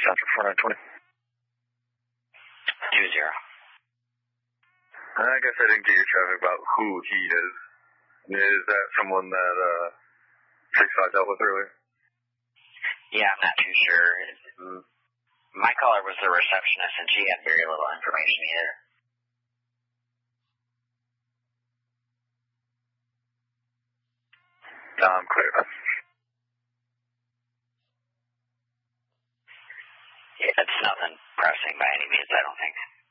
Center 420. 20. I guess I didn't get your traffic about who he is. Is that someone that 6-5 dealt with earlier? Yeah, I'm not too sure. My caller was the receptionist, and she had very little information either. I'm clear. Yeah, it's nothing pressing by any means, I don't think.